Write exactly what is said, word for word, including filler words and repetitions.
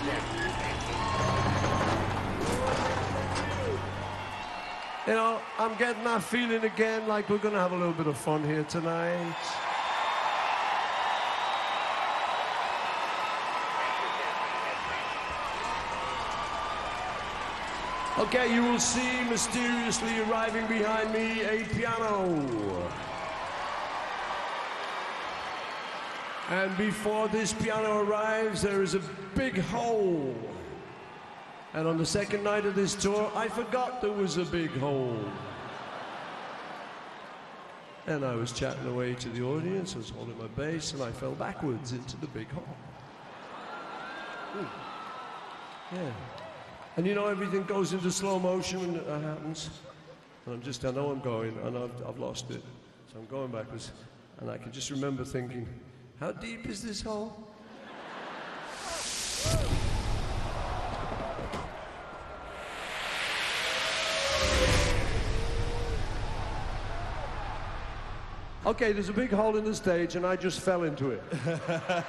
You know, I'm getting that feeling again, like we're going to have a little bit of fun here tonight. Okay, you will see mysteriously arriving behind me a piano. And before this piano arrives, there is a big hole. And on the second night of this tour, I forgot there was a big hole. And I was chatting away to the audience, I was holding my bass, and I fell backwards into the big hole. Ooh. Yeah. And you know, everything goes into slow motion when that happens. And I'm just, I know I'm going, and I've, I've lost it. So I'm going backwards. And I can just remember thinking, how deep is this hole? Okay, there's a big hole in the stage, and I just fell into it.